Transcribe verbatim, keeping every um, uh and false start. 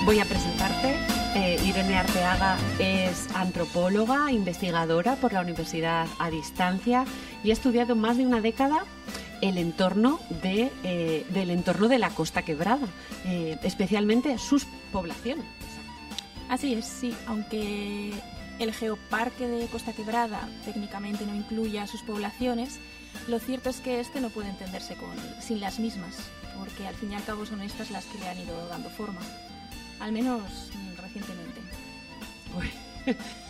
Voy a presentarte. Eh, Irene Arteaga es antropóloga, investigadora por la Universidad a Distancia y ha estudiado más de una década el entorno de, eh, del entorno de la Costa Quebrada, eh, especialmente sus poblaciones. Así es, sí, aunque el geoparque de Costa Quebrada técnicamente no incluye a sus poblaciones, lo cierto es que este no puede entenderse con, sin las mismas, porque al fin y al cabo son estas las que le han ido dando forma, al menos recientemente. Uy.